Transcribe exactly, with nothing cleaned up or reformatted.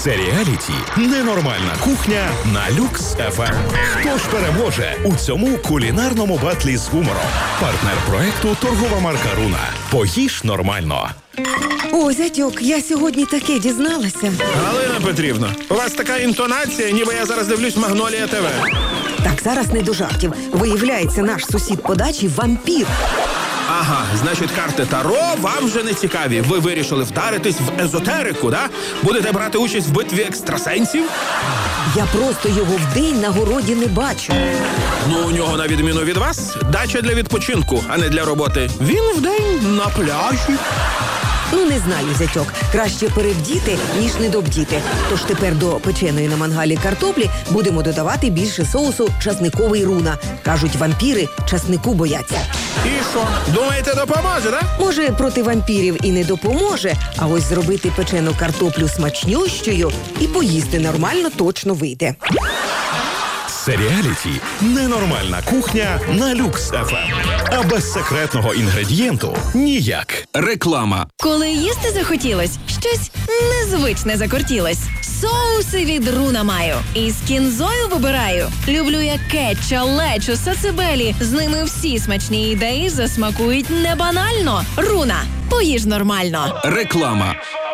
Серіаліті «Ненормальна кухня» на Люкс еф ем. Хто ж переможе у цьому кулінарному батлі з гумором? Партнер проекту торгова марка «Руна». Поїж нормально. О, зятьок, я сьогодні таке дізналася. Галина Петрівна, у вас така інтонація, ніби я зараз дивлюсь «Магнолія ТВ». Так, зараз не до жартів. Виявляється, наш сусід по дачі вампір. Ага, значить, карти Таро вам вже не цікаві. Ви вирішили вдаритись в езотерику, да? Будете брати участь в битві екстрасенсів? Я просто його вдень на городі не бачу. Ну, у нього, на відміну від вас, дача для відпочинку, а не для роботи. Він вдень на пляжі. Ну, не знаю, зятьок. Краще перевдіти, ніж недобдіти. Тож тепер до печеної на мангалі картоплі будемо додавати більше соусу часниковий руна. Кажуть, вампіри часнику бояться. І що, думаєте, допоможе, да? Може, проти вампірів і не допоможе, а ось зробити печену картоплю смачнющою і поїсти нормально точно вийде. Серіаліті «Ненормальна кухня» на Люкс еф ем. А без секретного інгредієнту ніяк. Реклама. Коли їсти захотілось, щось незвичне закортілось. Соуси від Руна маю. І з кінзою вибираю. Люблю я кетча, лечо, сацебелі. З ними всі смачні ідеї засмакують не банально. Руна. Поїж нормально. Реклама.